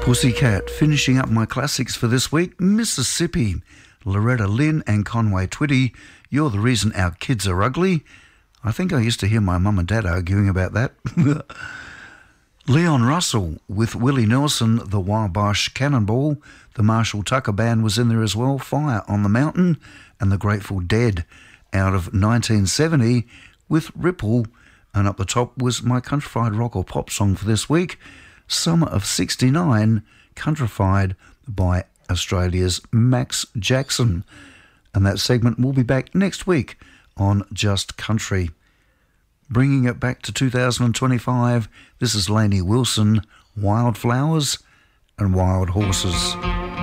Pussycat, finishing up my classics for this week. Mississippi, Loretta Lynn and Conway Twitty, You're the Reason Our Kids Are Ugly. I think I used to hear my mum and dad arguing about that. Leon Russell with Willie Nelson, the Wabash Cannonball. The Marshall Tucker Band was in there as well. Fire on the Mountain, and the Grateful Dead out of 1970 with Ripple. And up the top was my countrified rock or pop song for this week, Summer of '69, countrified by Australia's Max Jackson. And that segment will be back next week on Just Country. Bringing it back to 2025, this is Lainey Wilson, Wildflowers and Wild Horses.